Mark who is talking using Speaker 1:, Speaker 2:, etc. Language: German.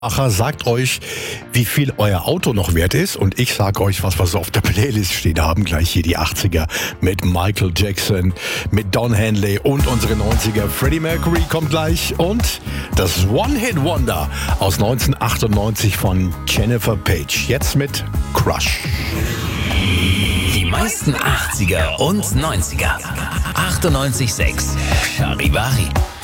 Speaker 1: Acher sagt euch, wie viel euer Auto noch wert ist, und ich sag euch, was wir so auf der Playlist stehen haben. Gleich hier die 80er mit Michael Jackson, mit Don Henley und unsere 90er. Freddie Mercury kommt gleich und das One-Hit-Wonder aus 1998 von Jennifer Page. Jetzt mit Crush.
Speaker 2: Die meisten 80er und 90er. 98,6 Charivari.